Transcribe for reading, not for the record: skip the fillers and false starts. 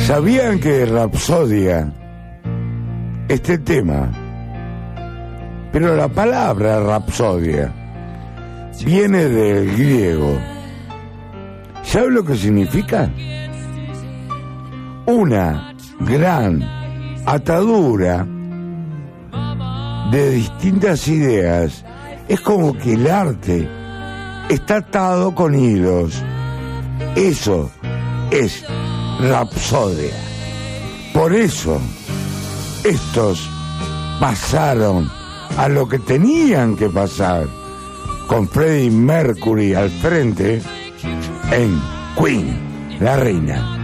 ¿Sabían que Rapsodia, este tema, pero la palabra Rapsodia viene del griego? ¿Sabe lo que significa? Una gran atadura de distintas ideas. Es como que el arte está atado con hilos. Eso es Rapsodia. Por eso estos pasaron a lo que tenían que pasar, con Freddie Mercury al frente en Queen, la reina.